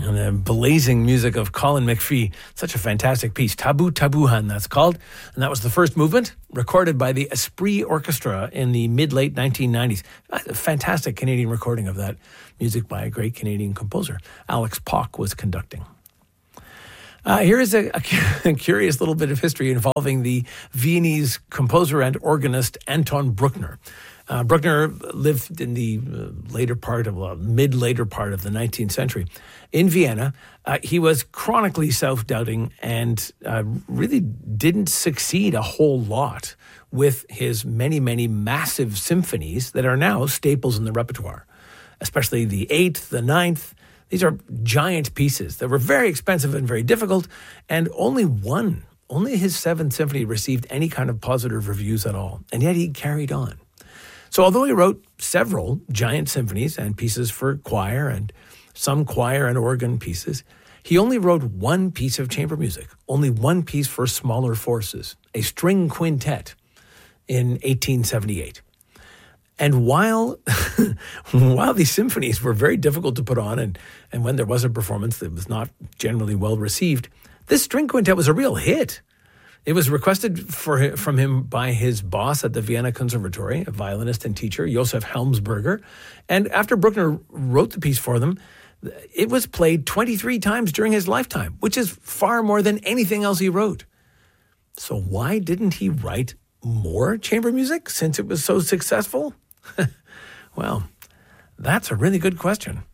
And the blazing music of Colin McPhee. Such a fantastic piece. Tabu Tabuhan, that's called. And that was the first movement, recorded by the Esprit Orchestra in the mid-late 1990s. A fantastic Canadian recording of that music by a great Canadian composer. Alex Pock was conducting. Here is a curious little bit of history involving the Viennese composer and organist Anton Bruckner. Bruckner lived in the mid-later part of the 19th century. In Vienna, he was chronically self-doubting and really didn't succeed a whole lot with his many, many massive symphonies that are now staples in the repertoire, especially the 8th, the 9th. These are giant pieces that were very expensive and very difficult, and only his 7th symphony received any kind of positive reviews at all, and yet he carried on. So although he wrote several giant symphonies and pieces for choir and some choir and organ pieces, he only wrote one piece of chamber music, only one piece for smaller forces, a string quintet in 1878. And while these symphonies were very difficult to put on, and when there was a performance that was not generally well received, this string quintet was a real hit. It was requested from him by his boss at the Vienna Conservatory, a violinist and teacher, Josef Helmsberger. And after Bruckner wrote the piece for them, it was played 23 times during his lifetime, which is far more than anything else he wrote. So why didn't he write more chamber music since it was so successful? Well, that's a really good question.